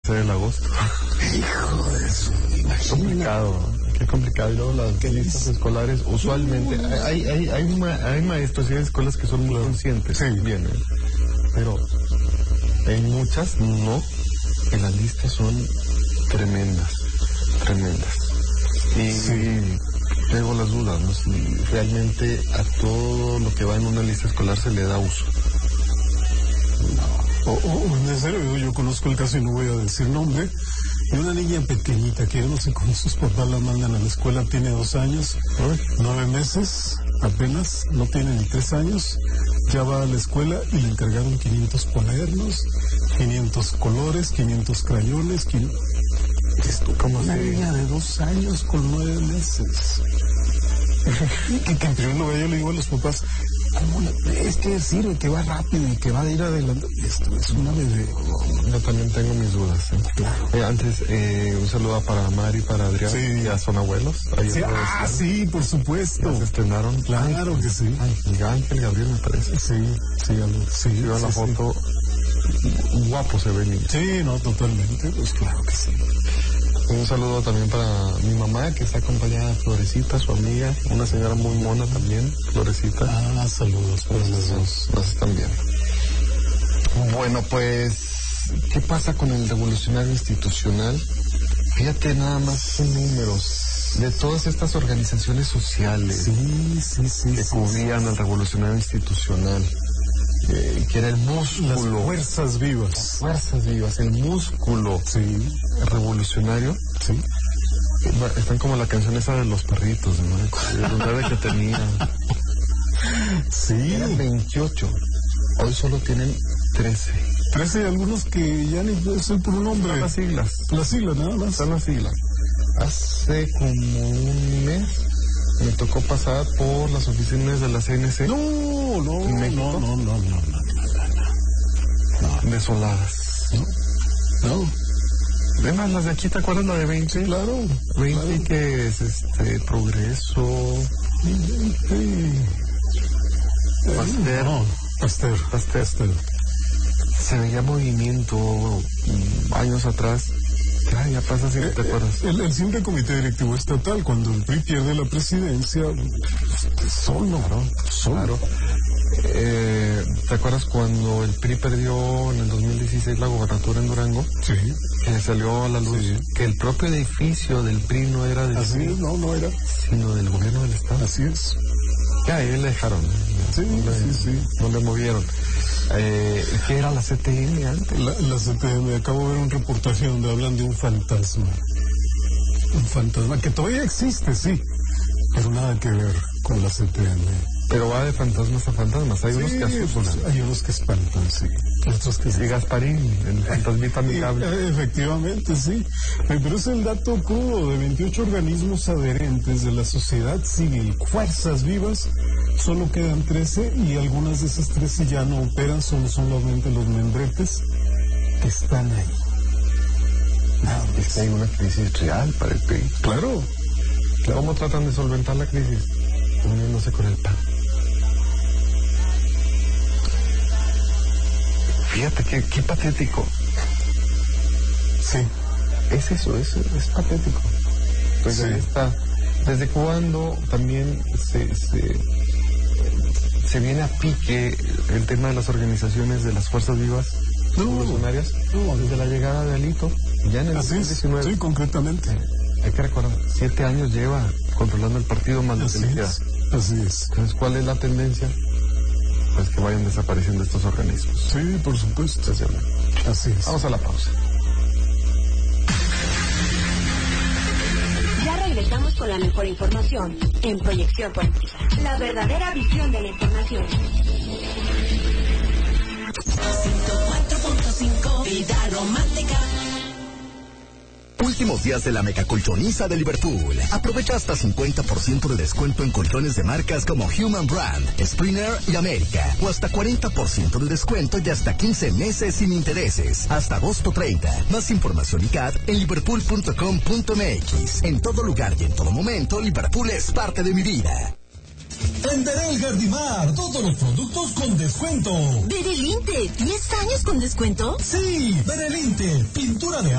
del agosto. Hijo de su, Complicado, qué complicado. Y luego las listas escolares, usualmente, hay maestros y hay escuelas que son muy conscientes. Sí. Bien, pero hay muchas no, que las listas son tremendas. Y Sí. tengo las dudas, ¿no? Si realmente a todo lo que va en una lista escolar se le da uso. En serio, yo conozco el caso y no voy a decir nombre, de una niña pequeñita que yo no sé cómo sus papás la mandan a la escuela, tiene 2 años, 9 meses apenas, no tiene ni 3 años, ya va a la escuela y le encargaron 500 cuadernos, 500 colores, 500 crayones, Esto como una niña de 2 años con 9 meses. que en primer lugar yo le digo a los papás, es que sirve, que va rápido y que va a ir adelante. Esto es una bebé. Yo también tengo mis dudas. Claro. Antes, un saludo para Mari y para Adrián, Sí. ya son abuelos. Sí, sí, por supuesto. Ya se estrenaron. Claro que sí. Ángel Gabriel, me parece. Sí, Veo la foto, guapo se ve el niño. Sí, no, totalmente, pues claro que sí. Un saludo también para mi mamá, que está acompañada de Florecita, su amiga, una señora muy mona también, Florecita. Saludos para las dos. Nos están viendo. Bueno, pues, ¿qué pasa con el revolucionario institucional? Fíjate nada más en números de todas estas organizaciones sociales que cubrían al revolucionario institucional, que era el músculo. Las fuerzas vivas. El músculo revolucionario. Sí. Están como la canción esa de los perritos, ¿no? El lugar que tenían. Sí. Eran 28. Hoy solo tienen 13. 13 y algunos que ya ni es el puro nombre. Son las siglas. Las siglas, nada más. Son las siglas. Hace como un mes me tocó pasar por las oficinas de la CNC. No. Desoladas. No. Además, las de aquí, ¿te acuerdas la de 20? Claro. 20 claro. que es Progreso. Pasteur. Se veía movimiento años atrás. Ya pasa si no te acuerdas. El simple comité directivo estatal, cuando el PRI pierde la presidencia, solo. Claro. ¿Te acuerdas cuando el PRI perdió en el 2016 la gobernatura en Durango? Sí. Que salió a la luz que el propio edificio del PRI no era del Así PRI, es, no era. sino del gobierno del estado. Así es. Ya ahí le dejaron. Sí. No le movieron. ¿Qué era la CTM antes? La CTM, acabo de ver un reportaje donde hablan de un fantasma. Un fantasma que todavía existe, sí, pero nada que ver con la CTM. Pero va de fantasmas a fantasmas. Hay unos que asustan. Hay unos que espantan, sí. Otros que Y Gasparín, el fantasmita amigable. Efectivamente, sí. Pero es el dato crudo de 28 organismos adherentes de la sociedad civil, fuerzas vivas. Solo quedan 13 y algunas de esas 13 ya no operan, son solamente los membretes que están ahí. Es que hay una crisis real para el PRI. Claro. ¿Cómo tratan de solventar la crisis? Uniéndose con el PAN. Fíjate qué patético. Sí. Es eso, es patético. Pues ahí está. ¿Desde cuándo también se viene a pique el tema de las organizaciones de las fuerzas vivas revolucionarias? No, desde la llegada de Alito, ya en el 2019. Sí, concretamente. Hay que recordar, 7 años lleva controlando el partido más Así es. Entonces, ¿cuál es la tendencia? Pues que vayan desapareciendo estos organismos. Sí, por supuesto. Así es. Vamos a la pausa. Ya regresamos con la mejor información en Proyección Política. La verdadera visión de la información. 104.5 Vida Romántica. Últimos días de la megacolchoniza de Liverpool. Aprovecha hasta 50% de descuento en colchones de marcas como Human Brand, Springer y América. O hasta 40% de descuento y hasta 15 meses sin intereses. Hasta agosto 30. Más información y CAD en liverpool.com.mx. En todo lugar y en todo momento, Liverpool es parte de mi vida. En Berel Gardimar, todos los productos con descuento. Berelinte, ¿10 años con descuento? Sí, Berelinte, pintura de